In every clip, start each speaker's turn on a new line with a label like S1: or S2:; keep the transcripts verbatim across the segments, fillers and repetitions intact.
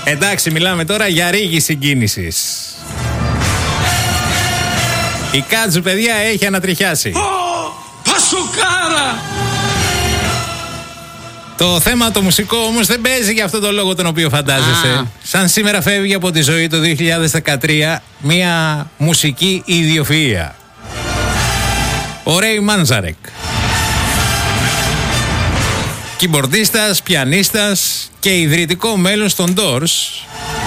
S1: Εντάξει, μιλάμε τώρα για ρίγη συγκίνησης. Η Κάτζου, παιδιά, έχει ανατριχιάσει.
S2: Oh, Πασοκάρα!
S1: Το θέμα το μουσικό όμως δεν παίζει για αυτό το λόγο τον οποίο φαντάζεσαι. Ah. Σαν σήμερα φεύγει από τη ζωή το δύο χιλιάδες δεκατρία μια μουσική ιδιοφυΐα. Ο Ρέι Μάντζαρεκ. Κιμπορδίστας, πιανίστας και ιδρυτικό μέλος των Doors.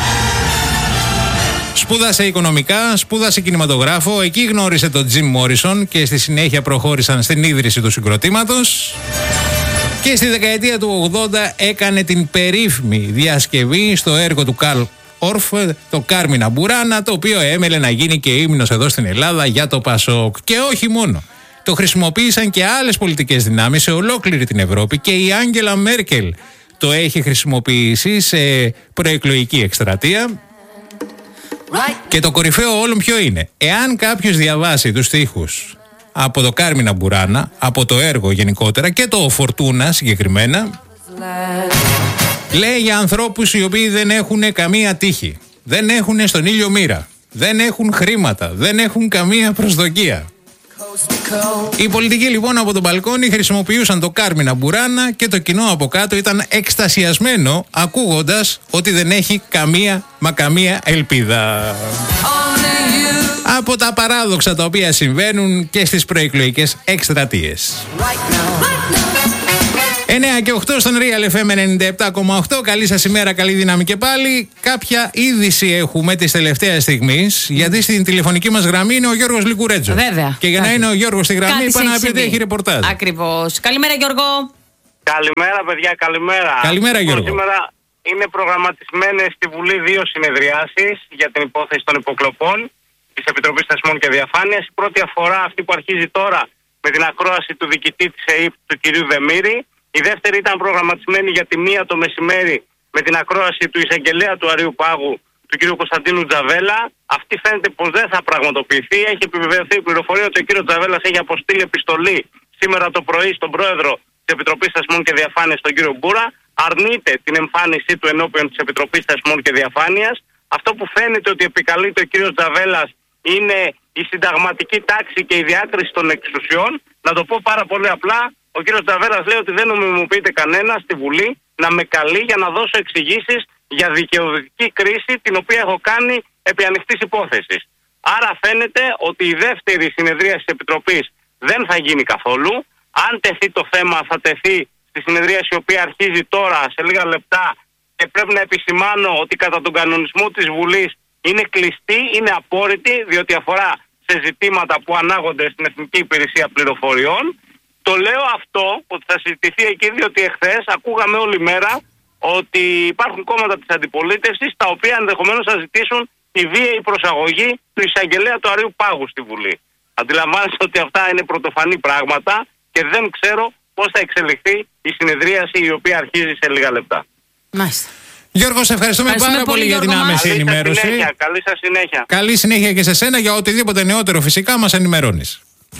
S1: Σπούδασε οικονομικά, σπούδασε κινηματογράφο, εκεί γνώρισε τον Τζιμ Μόρισον και στη συνέχεια προχώρησαν στην ίδρυση του συγκροτήματος. Και στη δεκαετία του ογδόντα έκανε την περίφημη διασκευή στο έργο του Καρλ Όρφ, το Κάρμινα Μπουράνα, το οποίο έμελε να γίνει και ύμνος εδώ στην Ελλάδα για το Πασόκ. Και όχι μόνο. Το χρησιμοποίησαν και άλλες πολιτικές δυνάμεις σε ολόκληρη την Ευρώπη και η Άγγελα Μέρκελ το έχει χρησιμοποιήσει σε προεκλογική εκστρατεία. Right. Και το κορυφαίο όλων ποιο είναι? Εάν κάποιος διαβάσει τους στίχους από το Κάρμινα Μπουράνα, από το έργο γενικότερα και το Φορτούνα συγκεκριμένα, λέει για ανθρώπους οι οποίοι δεν έχουν καμία τύχη, δεν έχουν στον ήλιο μοίρα, δεν έχουν χρήματα, δεν έχουν καμία προσδοκία. Οι πολιτικοί λοιπόν από το μπαλκόνι χρησιμοποιούσαν το Κάρμινα Μπουράνα και το κοινό από κάτω ήταν εκστασιασμένο ακούγοντας ότι δεν έχει καμία μα καμία ελπίδα. Από τα παράδοξα τα οποία συμβαίνουν και στις προεκλογικές εκστρατείες. εννέα και οκτώ στον Real εφ εμ ενενήντα επτά κόμμα οκτώ. Καλή σας ημέρα, καλή δύναμη και πάλι. Κάποια είδηση έχουμε της τελευταίας στιγμής, γιατί στην τηλεφωνική μας γραμμή είναι ο Γιώργος Λικουρέτζος.
S3: Βέβαια.
S1: Και για κάτι. να είναι ο Γιώργος στη γραμμή, είπα να πει ότι έχει ρεπορτάζ.
S3: Ακριβώς. Καλημέρα, Γιώργο.
S4: Καλημέρα, παιδιά, καλημέρα.
S1: Καλημέρα, Γιώργο.
S4: Σήμερα είναι προγραμματισμένες στη Βουλή δύο συνεδριάσεις για την υπόθεση των υποκλοπών της Επιτροπής Θεσμών και Διαφάνειας. Η πρώτη αφορά αυτή που αρχίζει τώρα με την ακρόαση του διοικητή της ΕΥΠ, του κυρίου Δεμήρη. Η δεύτερη ήταν προγραμματισμένη για τη μία το μεσημέρι με την ακρόαση του εισαγγελέα του Αρείου Πάγου, του κ. Κωνσταντίνου Τζαβέλα. Αυτή φαίνεται πως δεν θα πραγματοποιηθεί. Έχει επιβεβαιωθεί η πληροφορία ότι ο κ. Τζαβέλας έχει αποστείλει επιστολή σήμερα το πρωί στον πρόεδρο της Επιτροπής Θεσμών και Διαφάνειας, τον κ. Μπούρα. Αρνείται την εμφάνισή του ενώπιον της Επιτροπής Θεσμών και Διαφάνειας. Αυτό που φαίνεται ότι επικαλείται ο κ. Τζαβέλας είναι η συνταγματική τάξη και η διάκριση των εξουσιών. Να το πω πάρα πολύ απλά. Ο κύριος Τζαβέλας λέει ότι δεν νομιμοποιείται κανένα στη Βουλή να με καλεί για να δώσω εξηγήσεις για δικαιοδοτική κρίση την οποία έχω κάνει επί ανοιχτής υπόθεσης. Άρα φαίνεται ότι η δεύτερη συνεδρία της Επιτροπής δεν θα γίνει καθόλου. Αν τεθεί το θέμα θα τεθεί στη συνεδρίαση η οποία αρχίζει τώρα σε λίγα λεπτά και πρέπει να επισημάνω ότι κατά τον κανονισμό της Βουλής είναι κλειστή, είναι απόρριτη διότι αφορά σε ζητήματα που ανάγονται στην Εθνική Υπηρεσία Πληροφοριών. Το λέω αυτό ότι θα συζητηθεί εκεί διότι εχθές ακούγαμε όλη μέρα ότι υπάρχουν κόμματα της αντιπολίτευσης τα οποία ενδεχομένως θα ζητήσουν τη βίαιη προσαγωγή του εισαγγελέα του Αρείου Πάγου στη Βουλή. Αντιλαμβάνεστε ότι αυτά είναι πρωτοφανή πράγματα και δεν ξέρω πώς θα εξελιχθεί η συνεδρίαση η οποία αρχίζει σε λίγα λεπτά.
S3: Μάλιστα.
S1: Γιώργο, σε ευχαριστούμε, ευχαριστούμε πάρα πολύ, πολύ για την άμεση
S4: καλή
S1: ενημέρωση.
S4: Σας συνέχεια, καλή σας συνέχεια.
S1: Καλή συνέχεια και σε σένα, για οτιδήποτε νεότερο φυσικά μας ενημερώνεις.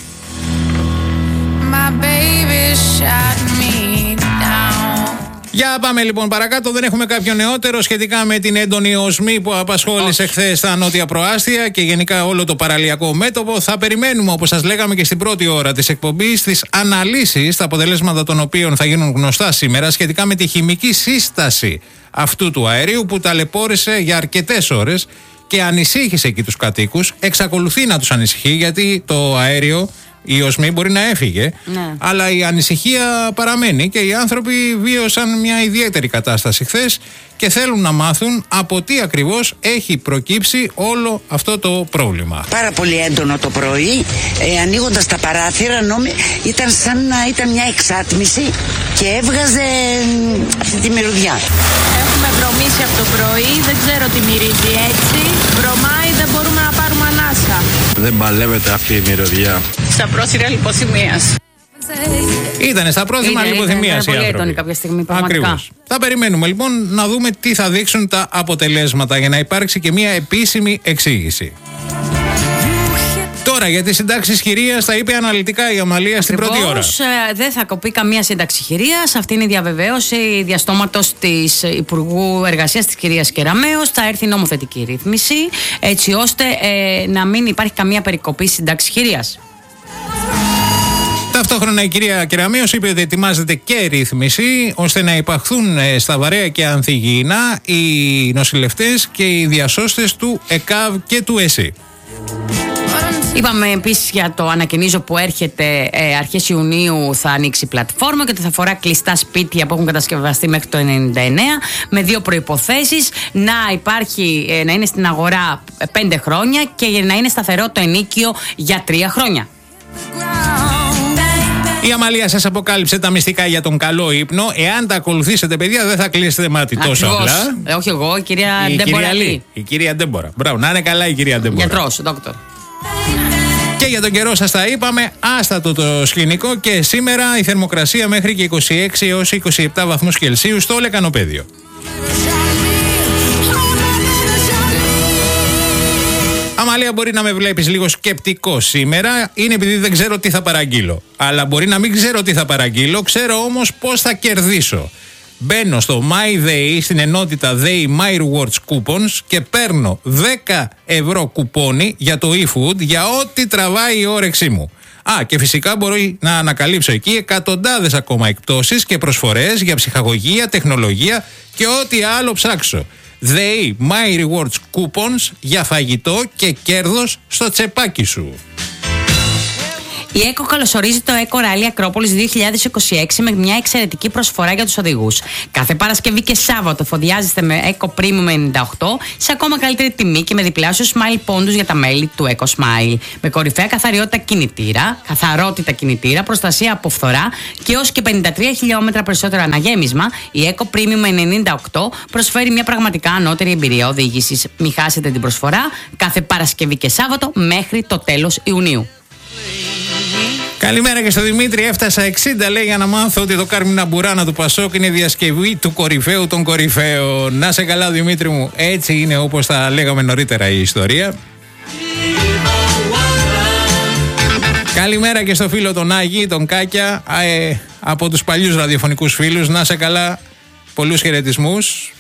S1: Για πάμε λοιπόν παρακάτω. Δεν έχουμε κάποιο νεότερο σχετικά με την έντονη οσμή που απασχόλησε χθες στα νότια προάστια και γενικά όλο το παραλιακό μέτωπο. Θα περιμένουμε, όπως σας λέγαμε και στην πρώτη ώρα της εκπομπής, τις αναλύσεις, τα αποτελέσματα των οποίων θα γίνουν γνωστά σήμερα σχετικά με τη χημική σύσταση αυτού του αερίου που ταλαιπώρησε για αρκετές ώρες και ανησύχησε εκεί τους κατοίκους. Εξακολουθεί να τους ανησυχεί γιατί το αέριο, η οσμή μπορεί να έφυγε, ναι, αλλά η ανησυχία παραμένει και οι άνθρωποι βίωσαν μια ιδιαίτερη κατάσταση χθες και θέλουν να μάθουν από τι ακριβώς έχει προκύψει όλο αυτό το πρόβλημα.
S5: Πάρα πολύ έντονο το πρωί, ε, ανοίγοντας τα παράθυρα νόμι, ήταν σαν να ήταν μια εξάτμιση και έβγαζε αυτή τη μυρωδιά.
S6: Έχουμε βρωμίσει από το πρωί, δεν ξέρω τι μυρίζει έτσι, βρωμάει, δεν μπορούμε να πάρουμε ανάσα.
S7: Δεν παλεύεται αυτή η μυρωδιά.
S6: Στα πρόθυρα λιποθυμίας.
S1: Ήτανε στα πρόθυμα λιποθυμίας οι άνθρωποι.
S3: Κάποια στιγμή,
S1: ακριβώς. Θα περιμένουμε λοιπόν να δούμε τι θα δείξουν τα αποτελέσματα για να υπάρξει και μια επίσημη εξήγηση. Τώρα για τις συντάξεις χειρίας τα είπε αναλυτικά η Αμαλία στην πρώτη ώρα.
S3: Ε, δεν θα κοπεί καμία σύνταξη χειρίας. Αυτή είναι η διαβεβαίωση διαστόματος της Υπουργού Εργασίας της κυρίας Κεραμέως. Θα έρθει νομοθετική ρύθμιση έτσι ώστε ε, να μην υπάρχει καμία περικοπή σύνταξης χειρίας.
S1: Ταυτόχρονα η κυρία Κεραμέως είπε ότι ετοιμάζεται και ρύθμιση ώστε να υπαχθούν στα βαρέα και ανθυγιεινά οι νοσηλευτές και οι διασώστες του ΕΚΑΒ και του ΕΣΥ.
S3: Είπαμε επίσης για το ανακοινίζω που έρχεται ε, αρχές Ιουνίου θα ανοίξει πλατφόρμα και ότι θα αφορά κλειστά σπίτια που έχουν κατασκευαστεί μέχρι το ενενήντα εννέα με δύο προϋποθέσεις: να υπάρχει, ε, να είναι στην αγορά πέντε χρόνια και να είναι σταθερό το ενίκιο για τρία χρόνια.
S1: Η Αμαλία σας αποκάλυψε τα μυστικά για τον καλό ύπνο. Εάν τα ακολουθήσετε, παιδιά, δεν θα κλείσετε μάτι τόσο απλά.
S3: Ε, όχι εγώ, η κυρία Ντέμπορα.
S1: Η κυρία Ντέμπορα. Μπράβο, να είναι καλά η κυρία Ντέμπορα.
S3: Γιατρός, δόκτωρ.
S1: Και για τον καιρό σας τα είπαμε, άστατο το σκηνικό και σήμερα η θερμοκρασία μέχρι και είκοσι έξι έως είκοσι επτά βαθμούς Κελσίου στο Λεκανοπέδιο. Αμαλία, μπορεί να με βλέπεις λίγο σκεπτικό σήμερα, είναι επειδή δεν ξέρω τι θα παραγγείλω. Αλλά μπορεί να μην ξέρω τι θα παραγγείλω, ξέρω όμως πώς θα κερδίσω. Μπαίνω στο MyDay, στην ενότητα Day My Rewards Coupons και παίρνω δέκα ευρώ κουπόνι για το eFood για ό,τι τραβάει η όρεξή μου. Α, και φυσικά μπορεί να ανακαλύψω εκεί εκατοντάδες ακόμα εκπτώσεις και προσφορές για ψυχαγωγία, τεχνολογία και ό,τι άλλο ψάξω. Day My Rewards Coupons για φαγητό και κέρδος στο τσεπάκι σου.
S3: Η ΕΚΟ καλωσορίζει το ΕΚΟ Rally Ακρόπολης δύο χιλιάδες είκοσι έξι με μια εξαιρετική προσφορά για τους οδηγούς. Κάθε Παρασκευή και Σάββατο φοδιάζεστε με ΕΚΟ Premium ενενήντα οκτώ σε ακόμα καλύτερη τιμή και με διπλάσιο Smile πόντους για τα μέλη του ΕΚΟ Smile. Με κορυφαία καθαριότητα κινητήρα, καθαρότητα κινητήρα, προστασία από φθορά και έως και πενήντα τρία χιλιόμετρα περισσότερο αναγέμισμα, η ΕΚΟ Premium ενενήντα οκτώ προσφέρει μια πραγματικά ανώτερη εμπειρία οδήγησης. Μην χάσετε την προσφορά κάθε Παρασκευή και Σάββατο μέχρι το τέλος Ιουνίου.
S1: Καλημέρα και στο Δημήτρη. Έφτασα εξήντα, λέει, για να μάθω ότι το Κάρμινα Μπουράνα του Πασόκ είναι διασκευή του κορυφαίου των κορυφαίων. Να σε καλά, Δημήτρη μου. Έτσι είναι, όπως τα λέγαμε νωρίτερα, η ιστορία. Καλημέρα και στο φίλο τον Άγη, τον Κάκια, ε, από τους παλιούς ραδιοφωνικούς φίλους. Να σε καλά, πολλούς χαιρετισμούς.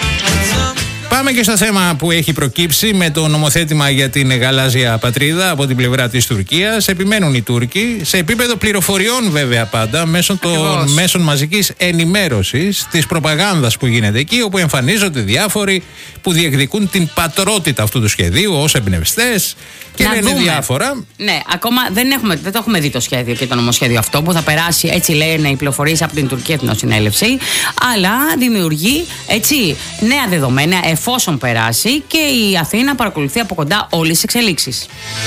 S1: Πάμε και στο θέμα που έχει προκύψει με το νομοθέτημα για την γαλάζια πατρίδα από την πλευρά της Τουρκίας. Επιμένουν οι Τούρκοι, σε επίπεδο πληροφοριών βέβαια πάντα, μέσω των μέσων μαζικής ενημέρωσης, της προπαγάνδας που γίνεται εκεί, όπου εμφανίζονται διάφοροι που διεκδικούν την πατρότητα αυτού του σχεδίου ως εμπνευστές και
S3: να
S1: λένε
S3: δούμε.
S1: διάφορα.
S3: Ναι, ακόμα δεν, έχουμε, δεν το έχουμε δει το σχέδιο και το νομοσχέδιο αυτό που θα περάσει, έτσι λένε οι πληροφορίες από την Τουρκία Εθνοσυνέλευση, αλλά δημιουργεί έτσι νέα δεδομένα εφόσον περάσει και η Αθήνα παρακολουθεί από κοντά όλες τις εξελίξεις.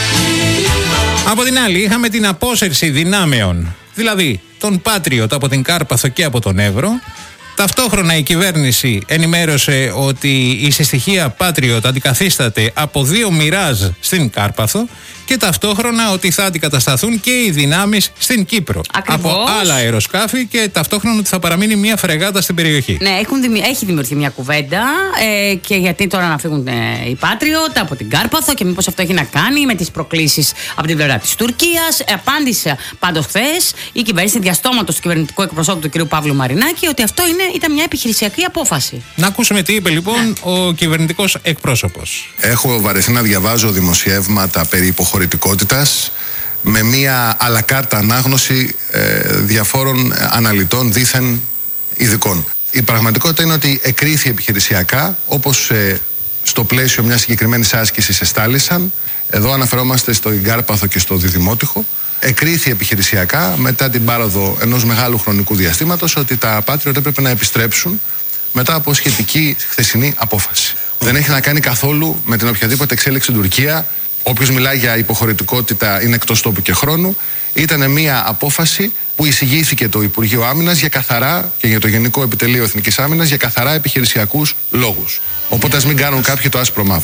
S1: Από την άλλη, είχαμε την απόσυρση δυνάμεων, δηλαδή τον Patriot από την Κάρπαθο και από τον Εύρο. Ταυτόχρονα η κυβέρνηση ενημέρωσε ότι η συστοιχεία Patriot αντικαθίσταται από δύο Μιράζ στην Κάρπαθο και ταυτόχρονα ότι θα αντικατασταθούν και οι δυνάμεις στην Κύπρο.
S3: Ακριβώς.
S1: Από άλλα αεροσκάφη και ταυτόχρονα ότι θα παραμείνει μια φρεγάτα στην περιοχή.
S3: Ναι, έχουν δημι... έχει δημιουργηθεί μια κουβέντα ε, και γιατί τώρα να φύγουν ε, οι Patriot από την Κάρπαθο και μήπως αυτό έχει να κάνει με τις προκλήσεις από την πλευρά της Τουρκίας. Ε, απάντησε πάντως χθες η κυβέρνηση διαστόματος του κυβερνητικού εκπροσώπου του κ. Παύλου Μαρινάκη ότι αυτό είναι, ήταν μια επιχειρησιακή απόφαση.
S1: Να ακούσουμε τι είπε λοιπόν ναι. ο κυβερνητικός εκπρόσωπος.
S8: Έχω βαρεθεί να διαβάζω δημοσιεύματα περί υποχωρητικότητας με μια αλακάρτα ανάγνωση ε, διαφόρων αναλυτών δήθεν ειδικών. Η πραγματικότητα είναι ότι εκρίθη επιχειρησιακά, όπως ε, στο πλαίσιο μιας συγκεκριμένης άσκησης εστάλησαν. Εδώ αναφερόμαστε στο Κάρπαθο και στο Διδημότυχο. Εκρίθη επιχειρησιακά μετά την πάροδο ενός μεγάλου χρονικού διαστήματος ότι τα Patriot έπρεπε να επιστρέψουν μετά από σχετική χθεσινή απόφαση. Δεν έχει να κάνει καθόλου με την οποιαδήποτε εξέλιξη στην Τουρκία. Όποιος μιλάει για υποχωρητικότητα είναι εκτός τόπου και χρόνου. Ήταν μια απόφαση που εισηγήθηκε το Υπουργείο Άμυνας για καθαρά και για το Γενικό Επιτελείο Εθνικής Άμυνας για καθαρά επιχειρησιακούς λόγους. Οπότε ας μην κάνουν κάποιοι το άσπρο μαύρο.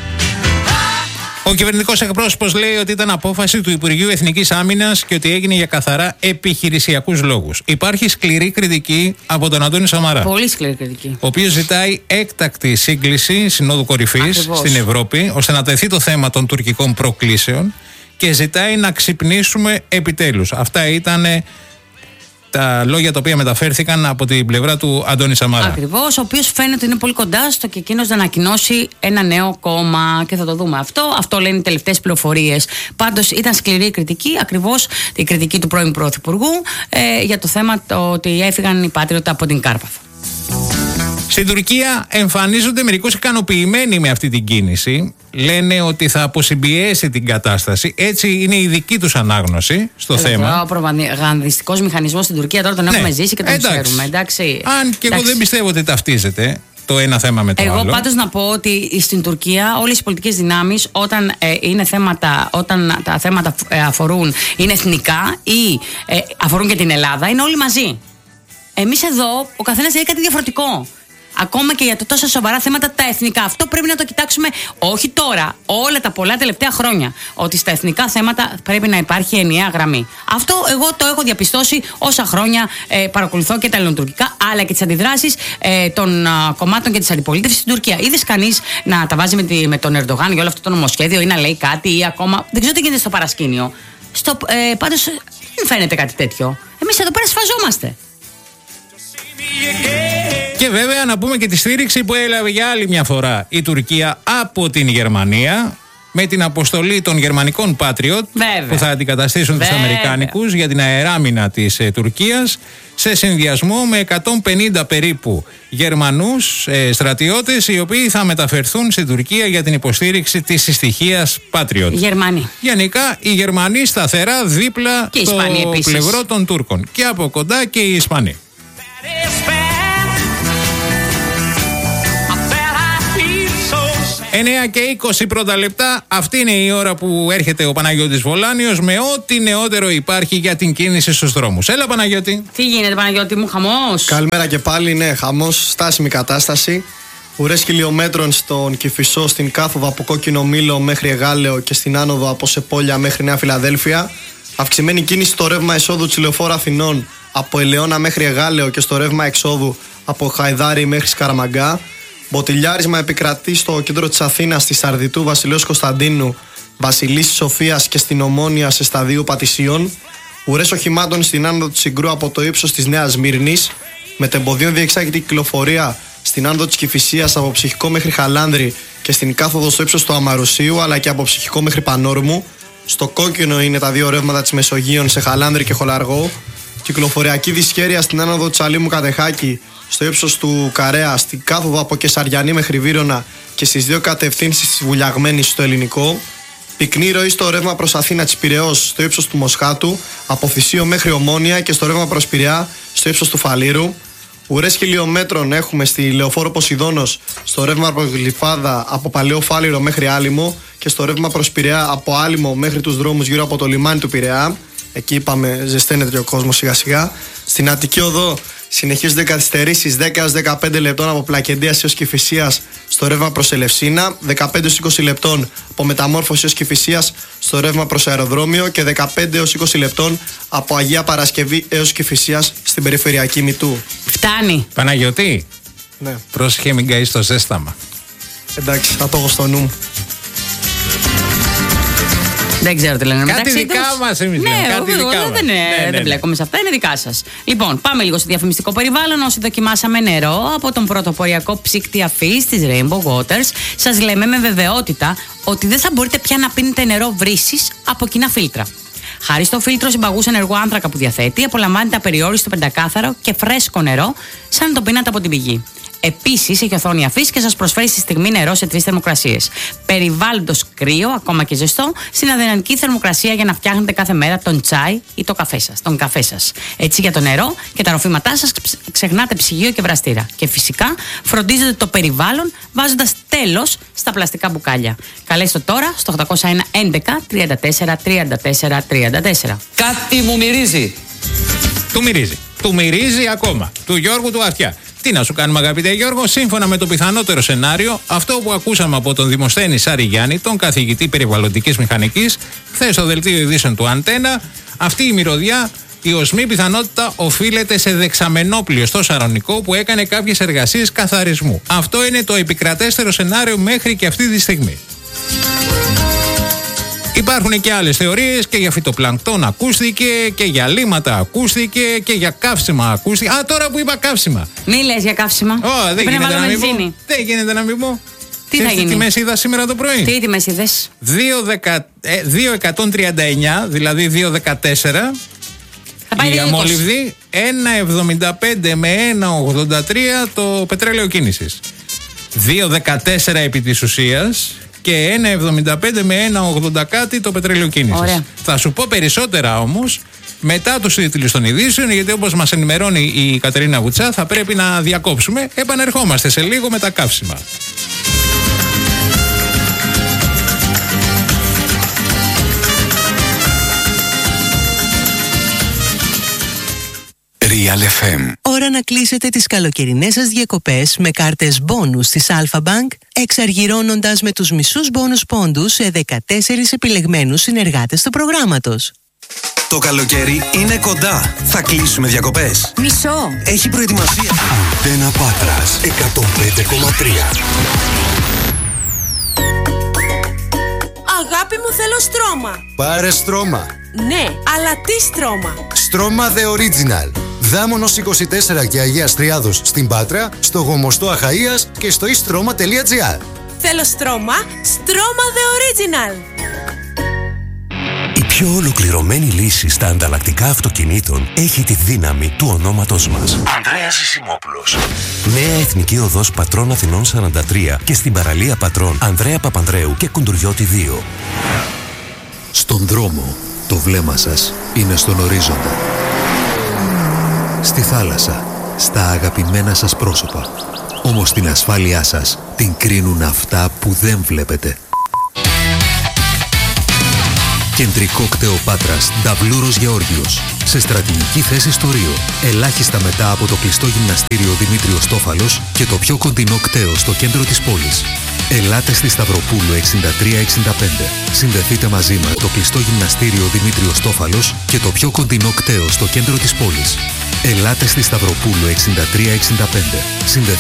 S1: Ο κυβερνητικός εκπρόσωπος λέει ότι ήταν απόφαση του Υπουργείου Εθνικής Άμυνας και ότι έγινε για καθαρά επιχειρησιακούς λόγους. Υπάρχει σκληρή κριτική από τον Αντώνη Σαμαρά.
S3: Πολύ σκληρή κριτική.
S1: Ο οποίος ζητάει έκτακτη σύγκληση Συνόδου Κορυφής στην Ευρώπη, ώστε να τεθεί το θέμα των τουρκικών προκλήσεων και ζητάει να ξυπνήσουμε επιτέλους. Αυτά ήταν τα λόγια τα οποία μεταφέρθηκαν από την πλευρά του Αντώνη Σαμαρά.
S3: Ακριβώς, ο οποίος φαίνεται είναι πολύ κοντά στο και εκείνος να ανακοινώσει ένα νέο κόμμα και θα το δούμε αυτό. Αυτό λένε οι τελευταίες πληροφορίες. Πάντως ήταν σκληρή η κριτική, ακριβώς η κριτική του πρώην Πρωθυπουργού ε, για το θέμα το ότι έφυγαν οι Patriot από την Κάρπαθο.
S1: Στην Τουρκία εμφανίζονται μερικούς ικανοποιημένοι με αυτή την κίνηση. Λένε ότι θα αποσυμπιέσει την κατάσταση. Έτσι είναι η δική τους ανάγνωση στο
S3: ε,
S1: θέμα.
S3: Ο προπαγανδιστικός μηχανισμός στην Τουρκία τώρα τον ναι. έχουμε ζήσει και τον εντάξει. ξέρουμε. Εντάξει.
S1: Αν και εγώ δεν πιστεύω ότι ταυτίζεται το ένα θέμα με το
S3: εγώ
S1: άλλο.
S3: Εγώ πάντως να πω ότι στην Τουρκία όλες οι πολιτικές δυνάμεις όταν, ε, είναι θέματα, όταν τα θέματα ε, αφορούν, είναι εθνικά ή ε, αφορούν και την Ελλάδα, είναι όλοι μαζί. Εμείς εδώ ο καθένας λέει κάτι διαφορετικό. Ακόμα και για το τόσα σοβαρά θέματα τα εθνικά. Αυτό πρέπει να το κοιτάξουμε όχι τώρα, όλα τα πολλά τελευταία χρόνια. Ότι στα εθνικά θέματα πρέπει να υπάρχει ενιαία γραμμή. Αυτό εγώ το έχω διαπιστώσει όσα χρόνια ε, παρακολουθώ και τα ελληνοτουρκικά, αλλά και τις αντιδράσεις ε, των α, κομμάτων και της αντιπολίτευσης στην Τουρκία. Είδες κανείς να τα βάζει με, τη, με τον Ερντογάν για όλο αυτό το νομοσχέδιο ή να λέει κάτι ή ακόμα. Δεν ξέρω τι γίνεται στο παρασκήνιο. Στο, ε, πάντως δεν φαίνεται κάτι τέτοιο. Εμείς εδώ πέρα σφαζόμαστε.
S1: Και βέβαια να πούμε και τη στήριξη που έλαβε για άλλη μια φορά η Τουρκία από την Γερμανία με την αποστολή των γερμανικών Patriot που θα αντικαταστήσουν βέβαια. τους Αμερικάνικους για την αεράμινα της ε, Τουρκίας σε συνδυασμό με εκατόν πενήντα περίπου Γερμανούς ε, στρατιώτες οι οποίοι θα μεταφερθούν στην Τουρκία για την υποστήριξη της συστοιχίας Patriot.
S3: Γερμανοί.
S1: Γενικά οι Γερμανοί σταθερά δίπλα
S3: και
S1: στο
S3: Ισπανοί,
S1: πλευρό των Τούρκων και από κοντά και οι Ισπανοί. εννιά και είκοσι πρώτα λεπτά, αυτή είναι η ώρα που έρχεται ο Παναγιώτης Βολάνιος με ό,τι νεότερο υπάρχει για την κίνηση στους δρόμους. Έλα Παναγιώτη.
S3: Τι γίνεται Παναγιώτη μου, χαμός?
S9: Καλημέρα και πάλι, ναι, χαμός, στάσιμη κατάσταση. Ουρές χιλιόμετρων στον Κηφισό, στην κάθοδο από Κόκκινο Μήλο μέχρι Εγάλεο και στην άνοδο από Σεπόλια μέχρι Νέα Φιλαδέλφια. Αυξημένη κίνηση στο ρεύμα εσόδου της Λεωφόρου Αθηνών από Ελαιώνα μέχρι Εγάλεο και στο ρεύμα εξόδου από Χαϊδάρι μέχρι Σκαραμαγκά. Μποτιλιάρισμα επικρατεί στο κέντρο της Αθήνας, στη Σαρδιτού, Βασιλέως Κωνσταντίνου, Βασιλίσσης Σοφίας και στην Ομόνια σε σταδίου Πατησίων. Ουρές οχημάτων στην άνοδο του Συγκρού από το ύψος της Νέας Σμύρνης. Μετεμποδίων διεξάγεται κυκλοφορία στην άνοδο της Κηφισίας από Ψυχικό μέχρι Χαλάνδρη και στην κάθοδο στο ύψος του Αμαρουσίου, αλλά και από Ψυχικό μέχρι Πανόρμου. Στο κόκκινο είναι τα δύο ρεύματα της Μεσογείων σε Χαλάνδρη και Χολαργό. Κυκλοφοριακή δυσχέρεια στην άνοδο της Αλήμου Κατεχάκη, στο ύψος του Καρέα, στην κάθοδο από Κεσαριανή μέχρι Βύρωνα και στις δύο κατευθύνσεις της Βουλιαγμένης στο Ελληνικό. Πυκνή ροή στο ρεύμα προς Αθήνα της Πειραιώς, στο ύψος του Μοσχάτου, από Θησίο μέχρι Ομόνια και στο ρεύμα προς Πειραιά, στο ύψος του Φαλήρου. Ουρές χιλιόμετρων έχουμε στη Λεωφόρο Ποσειδώνος, στο ρεύμα προς Γλυφάδα από Παλαιό Φάληρο μέχρι Άλυμο και στο ρεύμα προς Πειραιά από Άλυμο μέχρι τους δρόμους γύρω από το λιμάνι του Πειραιά. Εκεί είπαμε ζεσταίνεται ο κόσμος σιγά σιγά. Στην Αττική Οδό συνεχίζονται καθυστερήσεις δέκα έως δεκαπέντε λεπτών από Πλακεντίας έως Κηφισίας στο ρεύμα προς Ελευσίνα, δεκαπέντε έως είκοσι λεπτών από Μεταμόρφωση έως Κηφισίας στο ρεύμα προς Αεροδρόμιο και δεκαπέντε έως είκοσι λεπτών από Αγία Παρασκευή έως Κηφισίας στην περιφερειακή Μητού.
S3: Φτάνει.
S1: Παναγιώτη,
S9: ναι.
S1: Πρόσεχε μην καείς το ζέσταμα.
S9: Εντάξει, θα το έχω στο νου μου.
S3: Δεν ξέρω τι λένε
S1: κάτι
S3: μεταξύ
S1: δικά
S3: τους.
S1: μας εμείς
S3: ναι,
S1: λέμε, κάτι
S3: εγώ,
S1: δικά
S3: δεν,
S1: μας.
S3: είναι,
S1: ναι, ναι,
S3: δεν μπλέκομαι σε αυτά, είναι δικά σας. Λοιπόν, πάμε λίγο στο διαφημιστικό περιβάλλον. Όσοι δοκιμάσαμε νερό από τον πρωτοποριακό ψύκτη αφής της Rainbow Waters, σας λέμε με βεβαιότητα ότι δεν θα μπορείτε πια να πίνετε νερό βρύσης από κοινά φίλτρα. Χάρη στο φίλτρο συμπαγούς ενεργού άνθρακα που διαθέτει, απολαμβάνετε απεριόριστο πεντακάθαρο και φρέσκο νερό, σαν να το πίνατε από την πηγή. Επίσης, έχει οθόνη αφής και σας προσφέρει στη στιγμή νερό σε τρεις θερμοκρασίες. Περιβάλλοντος κρύο, ακόμα και ζεστό, στην αδυναμική θερμοκρασία για να φτιάχνετε κάθε μέρα τον τσάι ή το καφέ σας, τον καφέ σας. Έτσι, για το νερό και τα ροφήματά σας ξεχνάτε ψυγείο και βραστήρα. Και φυσικά, φροντίζετε το περιβάλλον βάζοντας τέλος στα πλαστικά μπουκάλια. Καλέστε τώρα στο οκτώ μηδέν ένα έντεκα τριάντα τέσσερα τριάντα τέσσερα τριάντα τέσσερα.
S2: Κάτι μου μυρίζει.
S1: Του μυρίζει. Του μυρίζει ακόμα. Του Γιώργου του Αυτιά. Τι να σου κάνουμε, αγαπητέ Γιώργο, σύμφωνα με το πιθανότερο σενάριο, αυτό που ακούσαμε από τον Δημοσθένη Σάρη Γιάννη, τον καθηγητή περιβαλλοντικής μηχανικής, χθες στο δελτίο ειδήσεων του Αντένα, αυτή η μυρωδιά, η οσμή πιθανότητα οφείλεται σε δεξαμενόπλιο στο Σαρονικό που έκανε κάποιες εργασίες καθαρισμού. Αυτό είναι το επικρατέστερο σενάριο μέχρι και αυτή τη στιγμή. Υπάρχουν και άλλες θεωρίες, και για φυτοπλανκτόν ακούστηκε και για λίματα ακούστηκε και για καύσιμα ακούστηκε. Α, τώρα που είπα καύσιμα.
S3: Μη λες για καύσιμα.
S1: Ω, δεν γίνεται να μην πω. Δεν γίνεται να μην πω.
S3: Τι θα γίνει?
S1: Τι τιμές είδα σήμερα το πρωί?
S3: Τι τιμές είδες?
S1: δύο εκατόν τριάντα εννιά, δηλαδή δύο δεκατέσσερα. Η αμόλυβδη, ένα εβδομήντα πέντε με ένα ογδόντα τρία το πετρέλαιο κίνησης. δύο δεκατέσσερα επί της ουσίας και ένα εβδομήντα πέντε με ένα ογδόντα κάτι το πετρέλαιο κίνησης.
S3: Ωραία.
S1: Θα σου πω περισσότερα όμως μετά τους τίτλους των ειδήσεων, γιατί όπως μας ενημερώνει η Κατερίνα Βουτσά θα πρέπει να διακόψουμε. Επανερχόμαστε σε λίγο με τα καύσιμα.
S10: Real εφ εμ. Ώρα να κλείσετε τις καλοκαιρινές σας διακοπές με κάρτες μπόνους της Alpha Bank, εξαργυρώνοντας με τους μισούς μπόνους πόντους σε δεκατέσσερις επιλεγμένους συνεργάτες του προγράμματος.
S11: Το καλοκαίρι είναι κοντά. Θα κλείσουμε διακοπές.
S3: Μισό.
S11: Έχει προετοιμασία.
S10: Αντένα Πάτρας εκατόν πέντε κόμμα τρία.
S12: Αγάπη μου, θέλω στρώμα.
S13: Πάρε στρώμα.
S12: Ναι, αλλά τι στρώμα?
S13: Στρώμα The Original. Δάμονος είκοσι τέσσερα και Αγίας Τριάδος στην Πάτρα, στο Γομοστό Αχαΐας και στο istρoma τελεία gr.
S12: Θέλω στρώμα, στρώμα The Original.
S14: Η πιο ολοκληρωμένη λύση στα ανταλλακτικά αυτοκινήτων έχει τη δύναμη του ονόματός μας. Ανδρέας Ζησιμόπουλος. Νέα Εθνική Οδός Πατρών Αθηνών σαράντα τρία και στην παραλία Πατρών Ανδρέα Παπανδρέου και Κουντουριώτη δύο.
S15: Στον δρόμο, το βλέμμα σας είναι στον ορίζοντα. Στη θάλασσα, στα αγαπημένα σας πρόσωπα. Όμως την ασφάλειά σας την κρίνουν αυτά που δεν βλέπετε. Κεντρικό κτέο Πάτρας, Νταβλούρος Γεώργιος. Σε στρατηγική θέση στο Ρίο. Ελάχιστα μετά από το κλειστό γυμναστήριο Δημήτριος Τόφαλος και το πιο κοντινό κτέο στο κέντρο της πόλης. Ελάτε στη Σταυροπούλου εξήντα τρία εξήντα πέντε. Συνδεθείτε μαζί μας το κλειστό γυμναστήριο Δημήτριος Τόφαλος και το πιο κοντινό κτέο στο κέντρο της πόλης. Ελάτε στη Σταυροπούλου εξήντα τρία εξήντα πέντε.